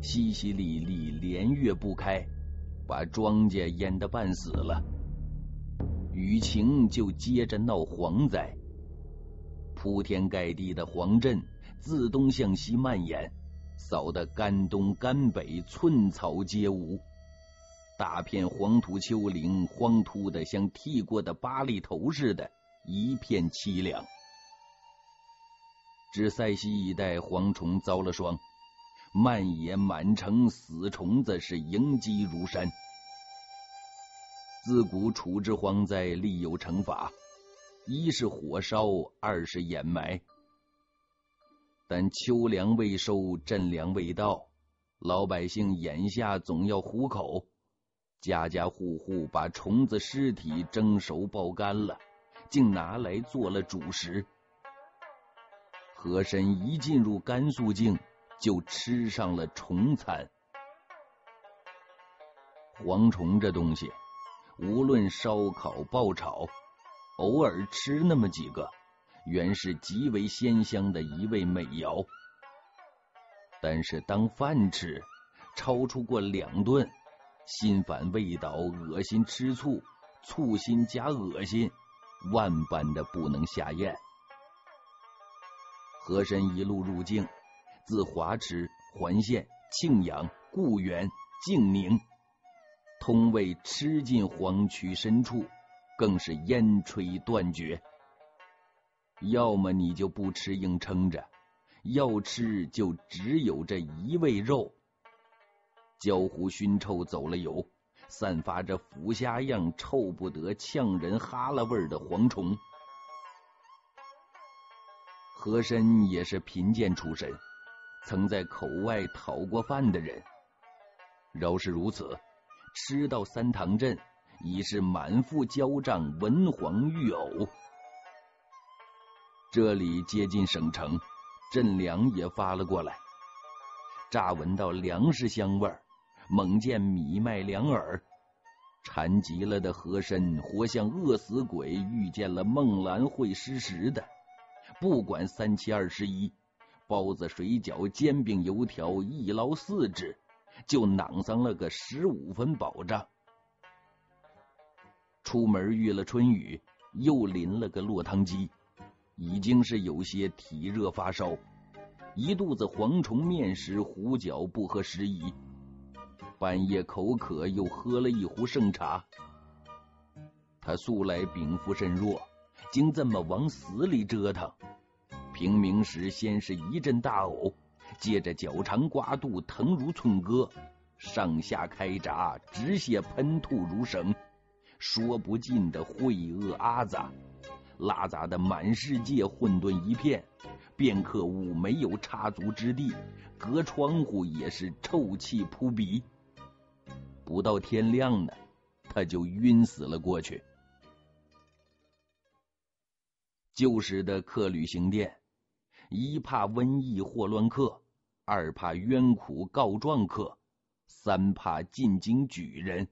淅淅沥沥，连月不开，把庄稼淹得半死了。雨情就接着闹蝗灾，铺天盖地的蝗阵自东向西蔓延，扫得干东干北，寸草皆无。大片黄土丘陵荒秃的像剃过的巴利头似的，一片凄凉。只塞西一带蝗虫遭了霜，漫野满城死虫子是迎击如山。自古处置蝗灾立有惩罚，一是火烧，二是掩埋。但秋粮未收，赈粮未到，老百姓眼下总要糊口，家家户户把虫子尸体蒸熟爆干了，竟拿来做了主食。和珅一进入甘肃境，就吃上了虫餐。蝗虫这东西，无论烧烤爆炒，偶尔吃那么几个，原是极为鲜香的一味美肴。但是当饭吃，超出过2顿，心烦味道，恶心吃醋，醋心加恶心，万般的不能下咽。和珅一路入境，自华池、环县、庆阳、固原、静宁，通未吃进黄区深处，更是烟吹断绝。要么你就不吃硬撑着，要吃就只有这一味肉。焦糊熏臭走了油，散发着腐虾样臭不得呛人哈喇味的蝗虫。和珅也是贫贱出身，曾在口外讨过饭的人。饶是如此，吃到三塘镇已是满腹焦胀，文黄欲呕。这里接近省城，镇粮也发了过来。乍闻到粮食香味儿，猛见米麦两耳，馋极了的和珅活像饿死鬼遇见了孟兰会施食的，不管3七21，包子水饺煎饼油条一捞4只，就囊上了个15分饱胀。出门遇了春雨，又淋了个落汤鸡，已经是有些体热发烧，一肚子蝗虫面食胡搅不合时宜。半夜口渴，又喝了一壶圣茶。他素来禀赋甚弱，竟这么往死里折腾。平明时先是一阵大呕，接着脚肠刮肚，疼如寸割，上下开闸，直血喷吐如绳，说不尽的秽恶阿杂，拉杂的满世界混沌一片，便客屋没有插足之地，隔窗户也是臭气扑鼻。不到天亮呢，他就晕死了过去。旧时的客旅行店，一怕瘟疫祸乱客，二怕冤苦告状客，三怕进京举人。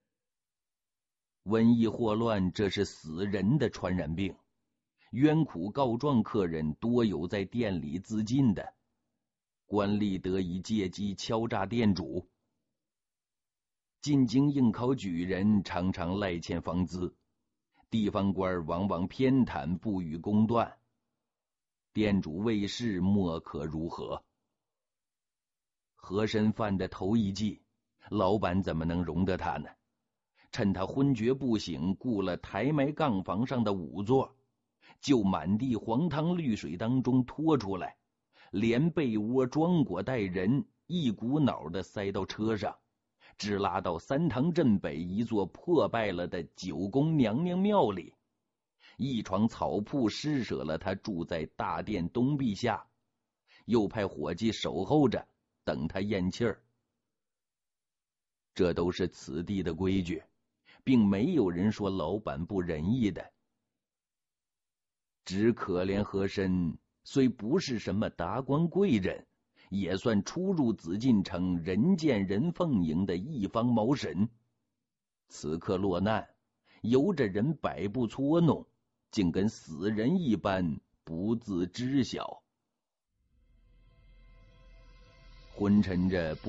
瘟疫祸乱，这是死人的传染病。冤苦告状客人多有在店里自尽的，官吏得以借机敲诈店主。进京应考举人常常赖欠房资，地方官往往偏袒不予公断，店主卫士莫可如何。和珅犯的头一计，老板怎么能容得他呢？趁他昏厥不醒，雇了台埋杠房上的仵作，就满地黄汤绿水当中拖出来，连被窝装裹带人，一股脑的塞到车上，直拉到三塘镇北一座破败了的九宫娘娘庙里。一床草铺施舍了他住在大殿东壁下，又派伙计守候着，等他咽气儿。这都是此地的规矩，并没有人说老板不仁义的。只可怜和珅虽不是什么达官贵人，也算出入紫禁城人见人奉迎的一方毛神。此刻落难，由着人百步搓弄，竟跟死人一般，不自知晓。昏沉着